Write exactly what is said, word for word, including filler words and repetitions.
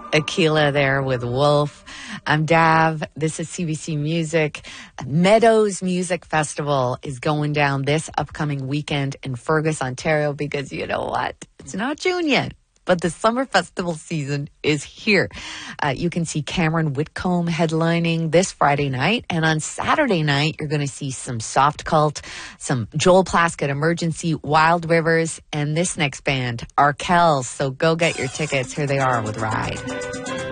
Aquila there with Wolf. I'm Dav. This is C B C Music. Meadows Music Festival is going down this upcoming weekend in Fergus, Ontario, because you know what? It's not June yet, but the summer festival season is here. Uh, you can see Cameron Whitcomb headlining this Friday night. And on Saturday night, you're going to see some Soft Cult, some Joel Plaskett Emergency, Wild Rivers, and this next band, Arkells. So go get your tickets. Here they are with Ride.